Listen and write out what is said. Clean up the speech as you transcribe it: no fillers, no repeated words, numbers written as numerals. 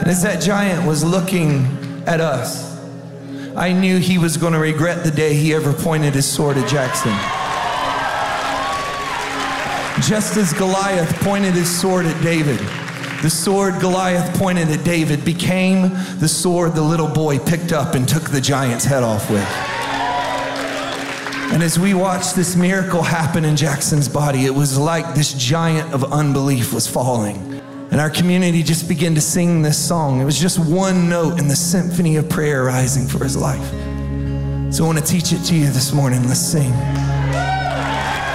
And as that giant was looking at us, I knew he was going to regret the day he ever pointed his sword at Jackson. Just as Goliath pointed his sword at David, the sword Goliath pointed at David became the sword the little boy picked up and took the giant's head off with. And as we watched this miracle happen in Jackson's body, it was like this giant of unbelief was falling. And our community just began to sing this song. It was just one note in the symphony of prayer rising for his life. So I want to teach it to you this morning. Let's sing.